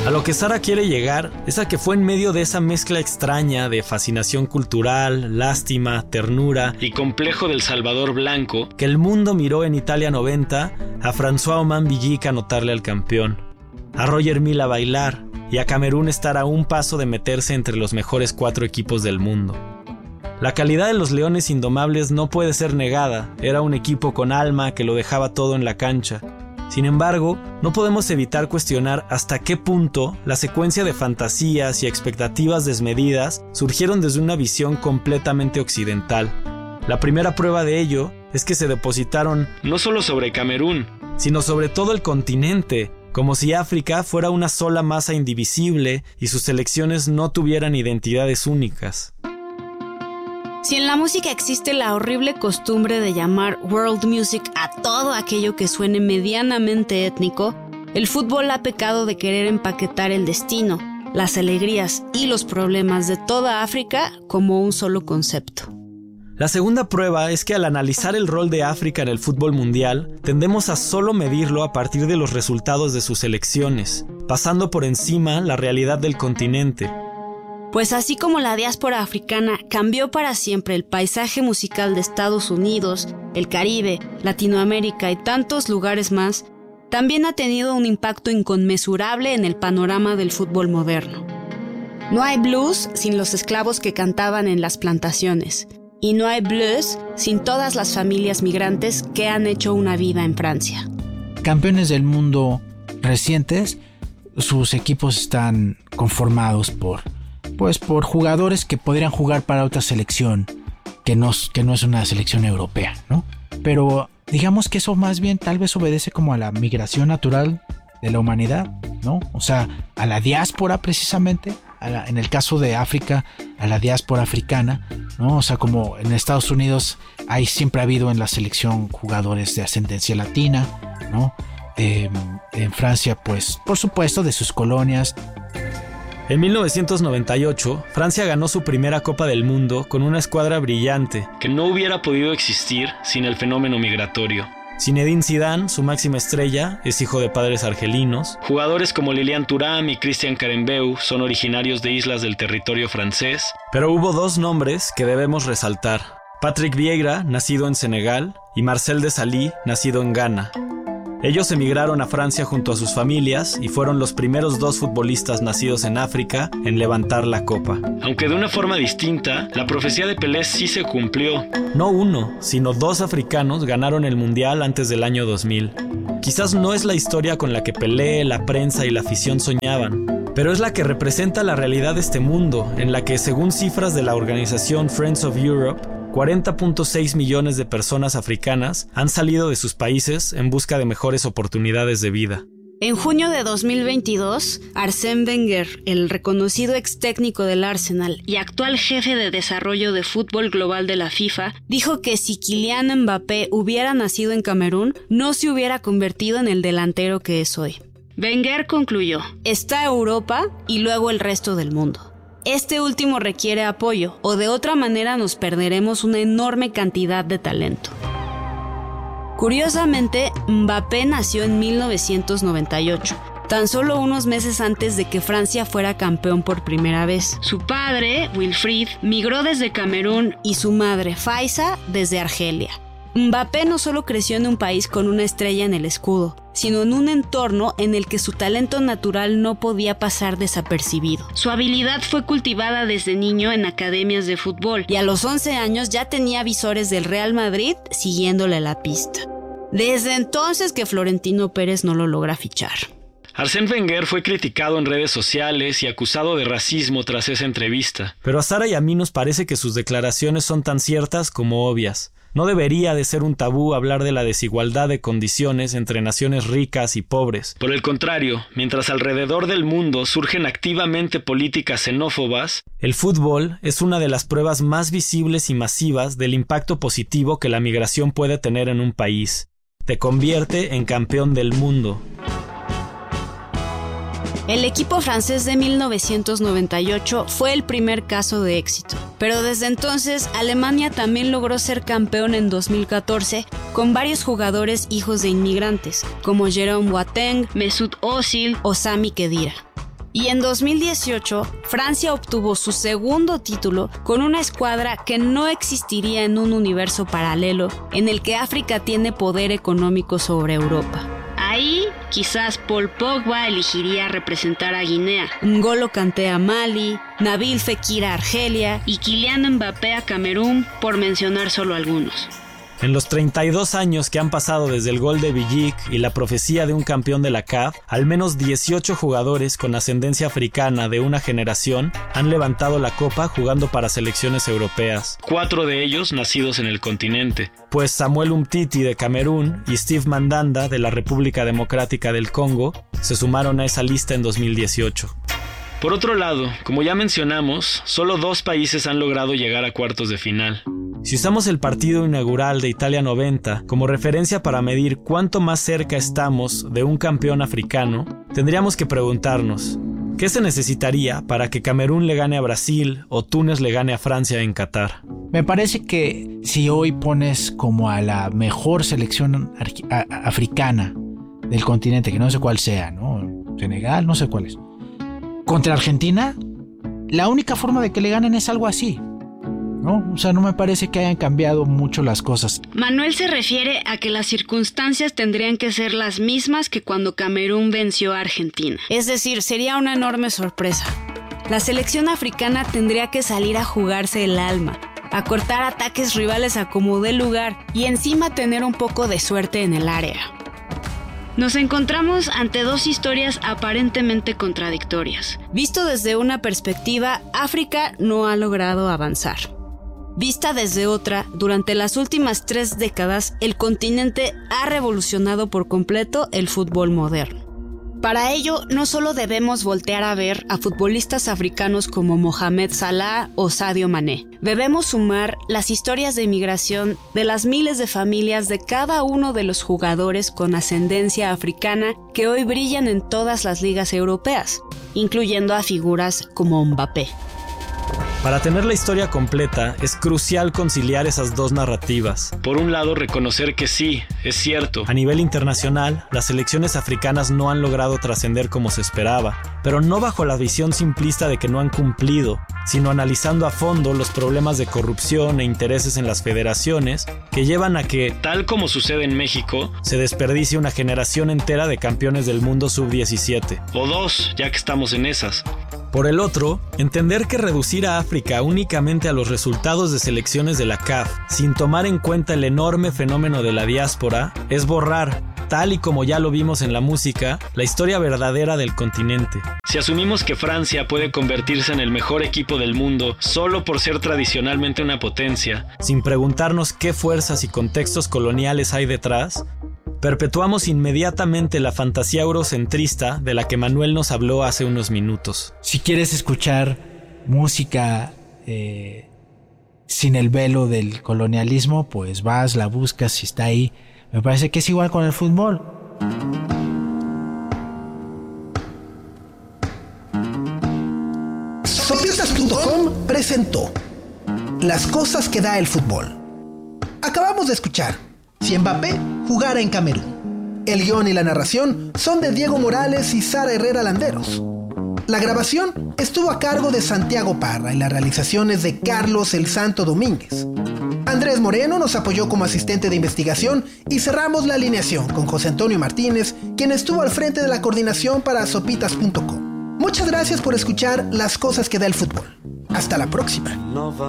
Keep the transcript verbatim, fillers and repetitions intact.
A lo que Sara quiere llegar es a que fue en medio de esa mezcla extraña de fascinación cultural, lástima, ternura y complejo del Salvador blanco que el mundo miró en Italia noventa a François Oman Villic anotarle al campeón, a Roger Milla bailar y a Camerún estar a un paso de meterse entre los mejores cuatro equipos del mundo. La calidad de los Leones Indomables no puede ser negada, era un equipo con alma que lo dejaba todo en la cancha. Sin embargo, no podemos evitar cuestionar hasta qué punto la secuencia de fantasías y expectativas desmedidas surgieron desde una visión completamente occidental. La primera prueba de ello es que se depositaron no solo sobre Camerún, sino sobre todo el continente, como si África fuera una sola masa indivisible y sus selecciones no tuvieran identidades únicas. Si en la música existe la horrible costumbre de llamar world music a todo aquello que suene medianamente étnico, el fútbol ha pecado de querer empaquetar el destino, las alegrías y los problemas de toda África como un solo concepto. La segunda prueba es que al analizar el rol de África en el fútbol mundial, tendemos a solo medirlo a partir de los resultados de sus selecciones, pasando por encima la realidad del continente. Pues así como la diáspora africana cambió para siempre el paisaje musical de Estados Unidos, el Caribe, Latinoamérica y tantos lugares más, también ha tenido un impacto inconmensurable en el panorama del fútbol moderno. No hay blues sin los esclavos que cantaban en las plantaciones, y no hay blues sin todas las familias migrantes que han hecho una vida en Francia. Campeones del mundo recientes, sus equipos están conformados por pues por jugadores que podrían jugar para otra selección que no, que no es una selección europea, ¿no? Pero digamos que eso más bien tal vez obedece como a la migración natural de la humanidad, ¿no? O sea, a la diáspora precisamente, a la, en el caso de África, a la diáspora africana, ¿no? O sea, como en Estados Unidos hay siempre ha habido en la selección jugadores de ascendencia latina, ¿no? Eh, en Francia, pues, por supuesto, de sus colonias. En mil novecientos noventa y ocho, Francia ganó su primera Copa del Mundo con una escuadra brillante que no hubiera podido existir sin el fenómeno migratorio. Zinedine Zidane, su máxima estrella, es hijo de padres argelinos. Jugadores como Lilian Thuram y Christian Karembeu son originarios de islas del territorio francés. Pero hubo dos nombres que debemos resaltar: Patrick Vieira, nacido en Senegal, y Marcel Desailly, nacido en Ghana. Ellos emigraron a Francia junto a sus familias y fueron los primeros dos futbolistas nacidos en África en levantar la copa. Aunque de una forma distinta, la profecía de Pelé sí se cumplió. No uno, sino dos africanos ganaron el Mundial antes del año dos mil. Quizás no es la historia con la que Pelé, la prensa y la afición soñaban, pero es la que representa la realidad de este mundo, en la que, según cifras de la organización Friends of Europe, cuarenta punto seis millones de personas africanas han salido de sus países en busca de mejores oportunidades de vida. En junio de dos mil veintidós, Arsène Wenger, el reconocido ex técnico del Arsenal y actual jefe de desarrollo de fútbol global de la FIFA, dijo que si Kylian Mbappé hubiera nacido en Camerún, no se hubiera convertido en el delantero que es hoy. Wenger concluyó: está Europa y luego el resto del mundo. Este último requiere apoyo, o de otra manera nos perderemos una enorme cantidad de talento. Curiosamente, Mbappé nació en mil novecientos noventa y ocho, tan solo unos meses antes de que Francia fuera campeón por primera vez. Su padre, Wilfried, migró desde Camerún y su madre, Faiza, desde Argelia. Mbappé no solo creció en un país con una estrella en el escudo, sino en un entorno en el que su talento natural no podía pasar desapercibido. Su habilidad fue cultivada desde niño en academias de fútbol y a los once años ya tenía visores del Real Madrid siguiéndole la pista. Desde entonces que Florentino Pérez no lo logra fichar. Arsène Wenger fue criticado en redes sociales y acusado de racismo tras esa entrevista. Pero a Sara y a mí nos parece que sus declaraciones son tan ciertas como obvias. No debería de ser un tabú hablar de la desigualdad de condiciones entre naciones ricas y pobres. Por el contrario, mientras alrededor del mundo surgen activamente políticas xenófobas, el fútbol es una de las pruebas más visibles y masivas del impacto positivo que la migración puede tener en un país. Te convierte en campeón del mundo. El equipo francés de mil novecientos noventa y ocho fue el primer caso de éxito, pero desde entonces Alemania también logró ser campeón en dos mil catorce con varios jugadores hijos de inmigrantes, como Jerome Boateng, Mesut Özil o Sami Khedira. Y en dos mil dieciocho, Francia obtuvo su segundo título con una escuadra que no existiría en un universo paralelo en el que África tiene poder económico sobre Europa. Ahí, quizás Paul Pogba elegiría representar a Guinea, N'Golo Kanté a Mali, Nabil Fekir a Argelia y Kylian Mbappé a Camerún, por mencionar solo algunos. En los treinta y dos años que han pasado desde el gol de Villic y la profecía de un campeón de la C A F, al menos dieciocho jugadores con ascendencia africana de una generación han levantado la copa jugando para selecciones europeas. Cuatro de ellos nacidos en el continente, pues Samuel Umtiti de Camerún y Steve Mandanda de la República Democrática del Congo se sumaron a esa lista en dos mil dieciocho. Por otro lado, como ya mencionamos, solo dos países han logrado llegar a cuartos de final. Si usamos el partido inaugural de Italia noventa como referencia para medir cuánto más cerca estamos de un campeón africano, tendríamos que preguntarnos, ¿qué se necesitaría para que Camerún le gane a Brasil o Túnez le gane a Francia en Qatar? Me parece que si hoy pones como a la mejor selección africana del continente, que no sé cuál sea, ¿no? Senegal, no sé cuál es, contra Argentina, la única forma de que le ganen es algo así, ¿no? O sea, no me parece que hayan cambiado mucho las cosas. Manuel se refiere a que las circunstancias tendrían que ser las mismas que cuando Camerún venció a Argentina. Es decir, sería una enorme sorpresa. La selección africana tendría que salir a jugarse el alma, a cortar ataques rivales a como dé lugar y encima tener un poco de suerte en el área. Nos encontramos ante dos historias aparentemente contradictorias. Visto desde una perspectiva, África no ha logrado avanzar. Vista desde otra, durante las últimas tres décadas, el continente ha revolucionado por completo el fútbol moderno. Para ello, no solo debemos voltear a ver a futbolistas africanos como Mohamed Salah o Sadio Mané. Debemos sumar las historias de migración de las miles de familias de cada uno de los jugadores con ascendencia africana que hoy brillan en todas las ligas europeas, incluyendo a figuras como Mbappé. Para tener la historia completa, es crucial conciliar esas dos narrativas. Por un lado, reconocer que sí, es cierto, a nivel internacional, las selecciones africanas no han logrado trascender como se esperaba, pero no bajo la visión simplista de que no han cumplido, sino analizando a fondo los problemas de corrupción e intereses en las federaciones que llevan a que, tal como sucede en México, se desperdicie una generación entera de campeones del mundo sub diecisiete. O dos, ya que estamos en esas. Por el otro, entender que reducir a África únicamente a los resultados de selecciones de la C A F, sin tomar en cuenta el enorme fenómeno de la diáspora, es borrar, tal y como ya lo vimos en la música, la historia verdadera del continente. Si asumimos que Francia puede convertirse en el mejor equipo del mundo solo por ser tradicionalmente una potencia, sin preguntarnos qué fuerzas y contextos coloniales hay detrás, perpetuamos inmediatamente la fantasía eurocentrista de la que Manuel nos habló hace unos minutos. Si quieres escuchar música eh, sin el velo del colonialismo, pues vas, la buscas, si está ahí. Me parece que es igual con el fútbol. Sopietas punto com presentó Las cosas que da el fútbol. Acabamos de escuchar Si Mbappé jugara en Camerún. El guión y la narración son de Diego Morales y Sara Herrera Landeros. La grabación estuvo a cargo de Santiago Parra y la realización es de Carlos El Santo Domínguez. Andrés Moreno nos apoyó como asistente de investigación y cerramos la alineación con José Antonio Martínez, quien estuvo al frente de la coordinación para Sopitas punto com. Muchas gracias por escuchar Las cosas que da el fútbol. Hasta la próxima.